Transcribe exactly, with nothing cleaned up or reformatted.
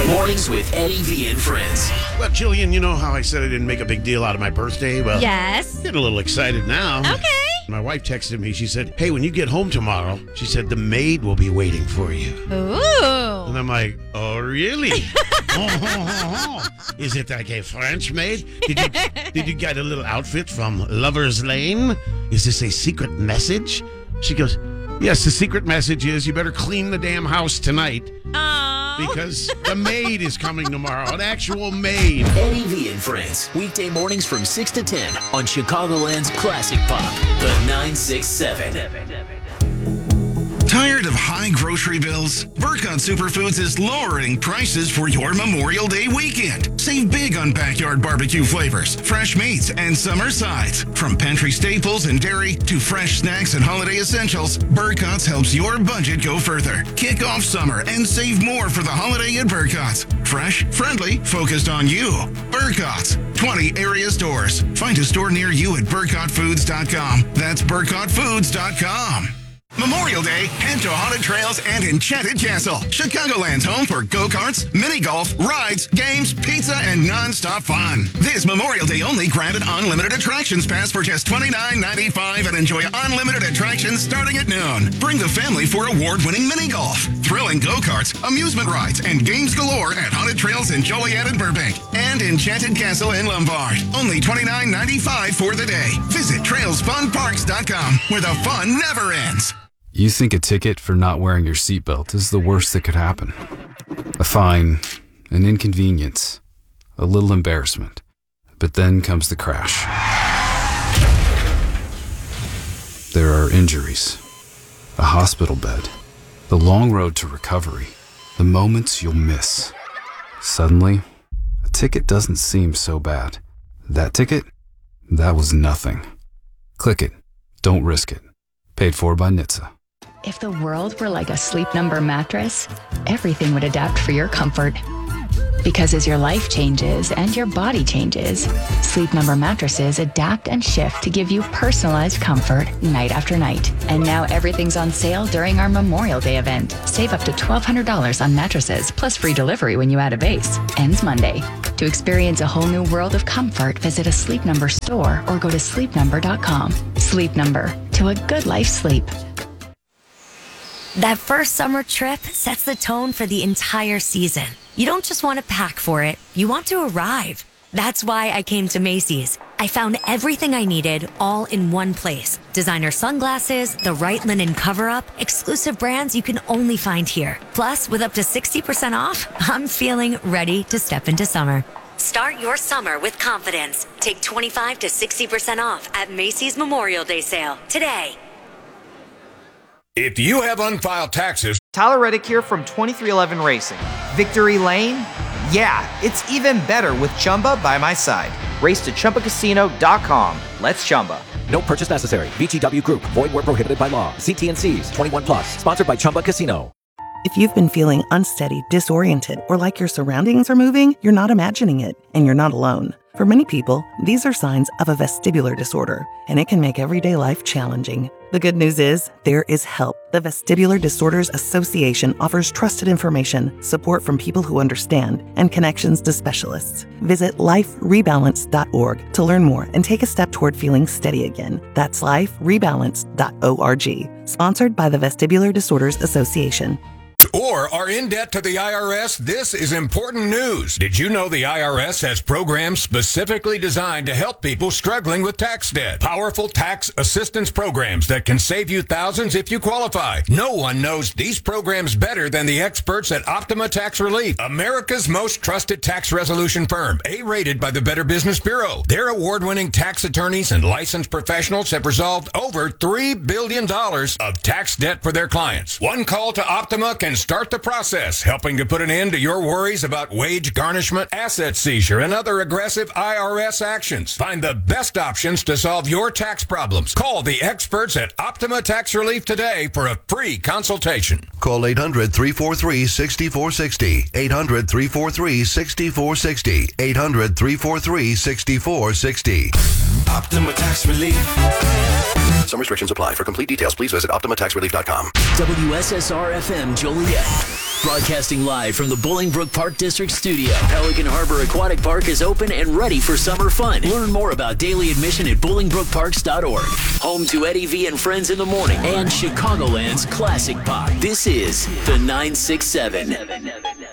Mornings with Eddie V and Friends. Well, Jillian, you know how I said I didn't make a big deal out of my birthday? Well, yes. I'm getting a little excited now. Okay. My wife texted me. She said, hey, when you get home tomorrow, she said, the maid will be waiting for you. Ooh. And I'm like, oh, really? Is it like a French maid? Did you, did you get a little outfit from Lover's Lane? Is this a secret message? She goes, yes, the secret message is you better clean the damn house tonight. Aww. Because the maid is coming tomorrow, an actual maid. Eddie V and Friends, weekday mornings from six to ten on Chicagoland's Classic Pop, the nine six seven. Tired of high grocery bills? Burkott Superfoods is lowering prices for your Memorial Day weekend. Save big on backyard barbecue flavors, fresh meats, and summer sides. From pantry staples and dairy to fresh snacks and holiday essentials, Burkott's helps your budget go further. Kick off summer and save more for the holiday at Burkott's. Fresh, friendly, focused on you. Burkott's. twenty area stores. Find a store near you at burkott foods dot com. That's burkott foods dot com. Memorial Day, head to Haunted Trails and Enchanted Castle, Chicagoland's home for go-karts, mini golf, rides, games, pizza, and non-stop fun. This Memorial Day only, grab an unlimited attractions pass for just twenty-nine ninety-five and enjoy unlimited attractions starting at noon. Bring the family for award-winning mini golf, thrilling go-karts, amusement rides, and games galore at Haunted Trails in Joliet and Burbank and Enchanted Castle in Lombard. Only twenty-nine ninety-five for the day. Visit trails fun parks dot com, where the fun never ends. You think a ticket for not wearing your seatbelt is the worst that could happen. A fine, an inconvenience, a little embarrassment. But then comes the crash. There are injuries, a hospital bed, the long road to recovery, the moments you'll miss. Suddenly, a ticket doesn't seem so bad. That ticket? That was nothing. Click it. Don't risk it. Paid for by N H T S A. If the world were like a Sleep Number mattress, everything would adapt for your comfort. Because as your life changes and your body changes, Sleep Number mattresses adapt and shift to give you personalized comfort night after night. And now everything's on sale during our Memorial Day event. Save up to twelve hundred dollars on mattresses, plus free delivery when you add a base. Ends Monday. To experience a whole new world of comfort, visit a Sleep Number store or go to sleep number dot com. Sleep Number. To a good life sleep. That first summer trip sets the tone for the entire season. You don't just want to pack for it, you want to arrive. That's why I came to Macy's. I found everything I needed all in one place. Designer sunglasses, the right linen cover-up, exclusive brands you can only find here. Plus, with up to sixty percent off, I'm feeling ready to step into summer. Start your summer with confidence. Take twenty-five to sixty percent off at Macy's Memorial Day sale today. If you have unfiled taxes... Tyler Reddick here from twenty-three eleven Racing. Victory Lane? Yeah, it's even better with Chumba by my side. Race to Chumba Casino dot com. Let's Chumba. No purchase necessary. V G W Group. Void where prohibited by law. See T and C's. twenty-one plus. Sponsored by Chumba Casino. If you've been feeling unsteady, disoriented, or like your surroundings are moving, you're not imagining it, and you're not alone. For many people, these are signs of a vestibular disorder, and it can make everyday life challenging. The good news is, there is help. The Vestibular Disorders Association offers trusted information, support from people who understand, and connections to specialists. Visit life rebalance dot org to learn more and take a step toward feeling steady again. That's life rebalance dot org. Sponsored by the Vestibular Disorders Association. Or are in debt to the I R S, this is important news. Did you know the I R S has programs specifically designed to help people struggling with tax debt? Powerful tax assistance programs that can save you thousands if you qualify. No one knows these programs better than the experts at Optima Tax Relief, America's most trusted tax resolution firm, A-rated by the Better Business Bureau. Their award-winning tax attorneys and licensed professionals have resolved over three billion dollars of tax debt for their clients. One call to Optima can start the process, helping to put an end to your worries about wage garnishment, asset seizure, and other aggressive I R S actions. Find the best options to solve your tax problems. Call the experts at Optima Tax Relief today for a free consultation. Call eight hundred, three four three, six four six zero. eight hundred, three four three, six four six zero. eight hundred, three four three, six four six zero. Optima Tax Relief. Some restrictions apply. For complete details, please visit optima tax relief dot com. W S S R F M Joliet. Broadcasting live from the Bolingbrook Park District studio, Pelican Harbor Aquatic Park is open and ready for summer fun. Learn more about daily admission at bolingbrook parks dot org. Home to Eddie V and Friends in the Morning and Chicagoland's Classic Pop. This is the nine six seven.